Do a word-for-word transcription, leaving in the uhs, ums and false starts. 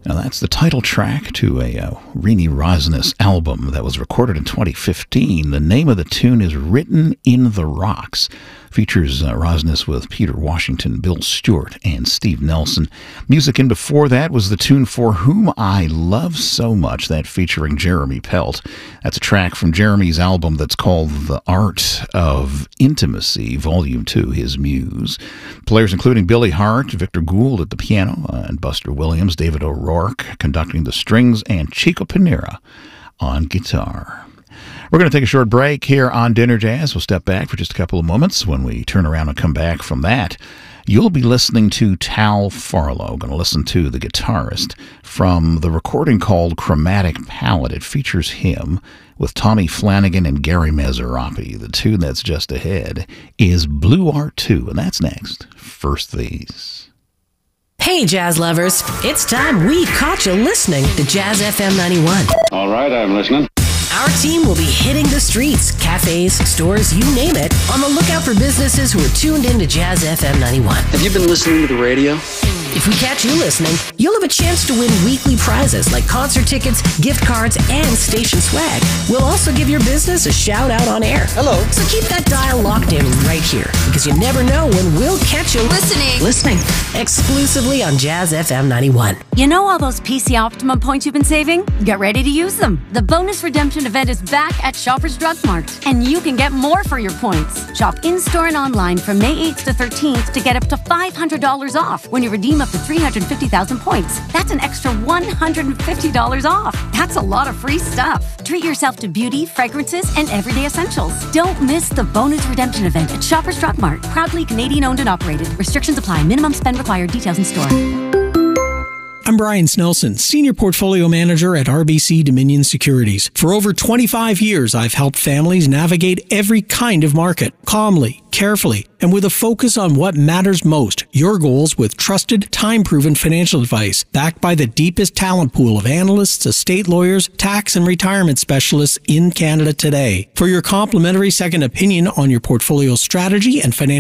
Now that's the title track to a uh, Renee Rosnes album that was recorded in twenty fifteen. The name of the tune is Written in the Rocks. Features uh, Rosnes with Peter Washington, Bill Stewart, and Steve Nelson. Music in before that was the tune For Whom I Love So Much, that featuring Jeremy Pelt. That's a track from Jeremy's album that's called The Art of Intimacy, Volume two, His Muse. Players including Billy Hart, Victor Gould at the piano, uh, and Buster Williams, David O'Rourke conducting the strings, and Chico Panera on guitar. We're going to take a short break here on Dinner Jazz. We'll step back for just a couple of moments. When we turn around and come back from that, you'll be listening to Tal Farlow. Going to listen to the guitarist from the recording called Chromatic Palette. It features him with Tommy Flanagan and Gary Mazzarapi. The tune that's just ahead is Blue Art two, and that's next. First these. Hey, jazz lovers. It's time we caught you listening to Jazz F M ninety-one. All right, I'm listening. Our team will be hitting the streets, cafes, stores, you name it, on the lookout for businesses who are tuned in to Jazz F M ninety-one. Have you been listening to the radio? If we catch you listening, you'll have a chance to win weekly prizes like concert tickets, gift cards, and station swag. We'll also give your business a shout out on air. Hello. So keep that dial locked in right here, because you never know when we'll catch you listening. Listening. Exclusively on Jazz F M ninety-one. You know all those P C Optimum points you've been saving? Get ready to use them. The bonus redemption event is back at Shoppers Drug Mart, and you can get more for your points. Shop in-store and online from May eighth to thirteenth to get up to five hundred dollars off when you redeem up to three hundred fifty thousand points. That's an extra one hundred fifty dollars off. That's a lot of free stuff. Treat yourself to beauty, fragrances, and everyday essentials. Don't miss the bonus redemption event at Shoppers Drug Mart. Proudly Canadian owned and operated. Restrictions apply. Minimum spend required. Details in store. I'm Brian Snelson, Senior Portfolio Manager at R B C Dominion Securities. For over twenty-five years, I've helped families navigate every kind of market, calmly, carefully, and with a focus on what matters most, your goals with trusted, time-proven financial advice, backed by the deepest talent pool of analysts, estate lawyers, tax and retirement specialists in Canada today. For your complimentary second opinion on your portfolio strategy and financial